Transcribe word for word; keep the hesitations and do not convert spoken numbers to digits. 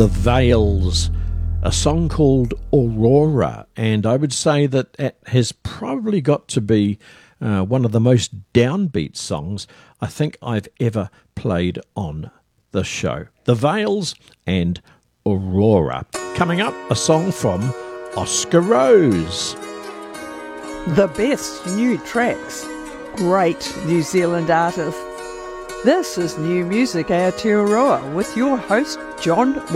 The Veils, a song called Aurora, and I would say that it has probably got to be uh, one of the most downbeat songs I think I've ever played on the show. The Veils and Aurora. Coming up, a song from Oscar Rose. The best new tracks. Great New Zealand artists. This is New Music Aotearoa with your host, John